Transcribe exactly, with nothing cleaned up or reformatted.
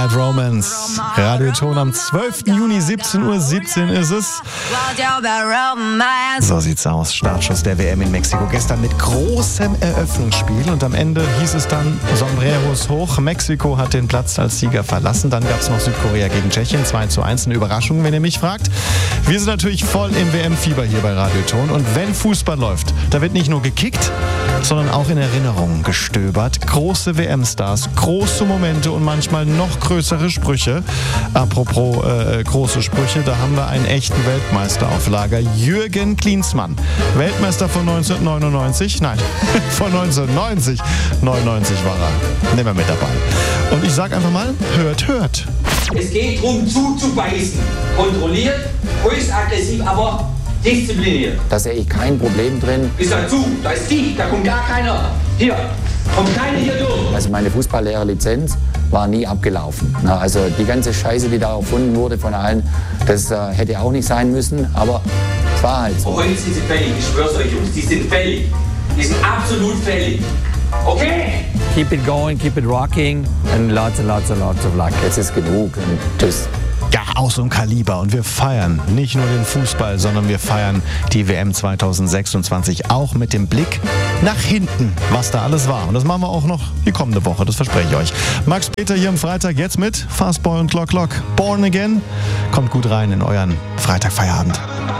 Romance. Radioton am zwölften Juni, siebzehn Uhr siebzehn ist es. So sieht's aus. Startschuss der W M in Mexiko. Gestern mit großem Eröffnungsspiel und am Ende hieß es dann Sombreros hoch. Mexiko hat den Platz als Sieger verlassen. Dann gab es noch Südkorea gegen Tschechien. zwei zu eins, eine Überraschung, wenn ihr mich fragt. Wir sind natürlich voll im W M-Fieber hier bei Radioton. Und wenn Fußball läuft, da wird nicht nur gekickt, sondern auch in Erinnerungen gestöbert. Große W M-Stars, große Momente und manchmal noch größere Sprüche. Apropos äh, große Sprüche, da haben wir einen echten Weltmeister auf Lager. Jürgen Klinsmann. Weltmeister von neunzehnhundertneunundneunzig. Nein, von neunzehnhundertneunzig. neunundneunzig war er. Nehmen wir mit dabei. Und ich sag einfach mal, hört, hört. Es geht darum, zuzubeißen. Kontrolliert, höchst aggressiv, aber diszipliniert. Da sehe ich kein Problem drin. Ist da zu, da ist dicht, da kommt gar keiner. Hier, kommt keiner hier durch. Also meine Fußballlehrerlizenz war nie abgelaufen. Na, also die ganze Scheiße, die da erfunden wurde von allen, das äh, hätte auch nicht sein müssen, aber es war halt so. Heute sind sie fällig, ich schwör's euch Jungs, die sind fällig. Die sind absolut fällig. Okay? Keep it going, keep it rocking and lots and lots and lots of luck. Jetzt ist genug und tschüss. Ja, aus so einem Kaliber. Und wir feiern nicht nur den Fußball, sondern wir feiern die W M zweitausendsechsundzwanzig auch mit dem Blick nach hinten, was da alles war. Und das machen wir auch noch die kommende Woche, das verspreche ich euch. Max Peter hier am Freitag, jetzt mit Fastboy und Clock Clock. Born Again. Kommt gut rein in euren Freitagfeierabend.